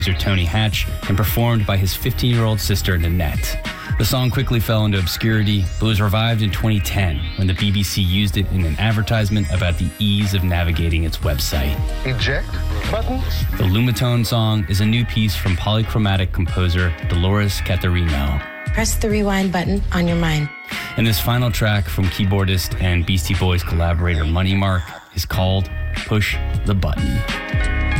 Tony Hatch and performed by his 15-year-old sister Nanette. The song quickly fell into obscurity, but was revived in 2010 when the BBC used it in an advertisement about the ease of navigating its website. Eject button? The Lumitone song is a new piece from polychromatic composer Dolores Catarino. Press the rewind button on your mind. And this final track from keyboardist and Beastie Boys collaborator Money Mark is called Push the Button.